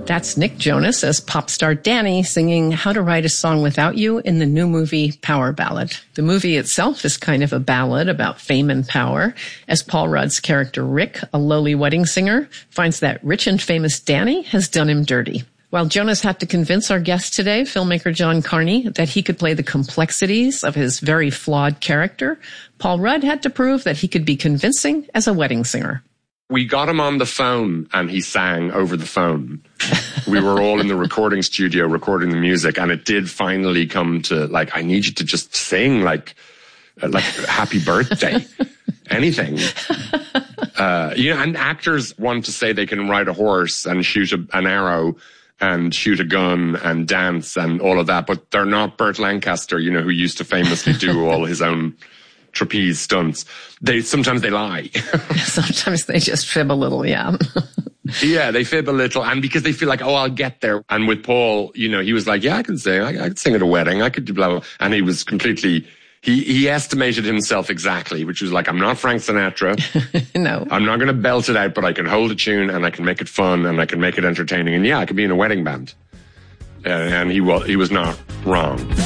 That's Nick Jonas as pop star Danny singing How to Write a Song Without You in the new movie Power Ballad. The movie itself is kind of a ballad about fame and power, as Paul Rudd's character Rick, a lowly wedding singer, finds that rich and famous Danny has done him dirty. While Jonas had to convince our guest today, filmmaker John Carney, that he could play the complexities of his very flawed character, Paul Rudd had to prove that he could be convincing as a wedding singer. We got him on the phone and he sang over the phone. We were all in the recording studio recording the music, and it did finally come to, like, I need you to just sing like happy birthday, anything. And actors want to say they can ride a horse and shoot an arrow and shoot a gun and dance and all of that, but they're not Burt Lancaster, who used to famously do all his own trapeze stunts. Sometimes they lie. Sometimes they just fib a little, yeah. Yeah, they fib a little, and because they feel like, I'll get there. And with Paul, he was like, yeah, I can sing. I could sing at a wedding. I could do blah, blah. And he was completely, he estimated himself exactly, which was like, I'm not Frank Sinatra. No. I'm not going to belt it out, but I can hold a tune and I can make it fun and I can make it entertaining. And yeah, I could be in a wedding band. And he was not wrong.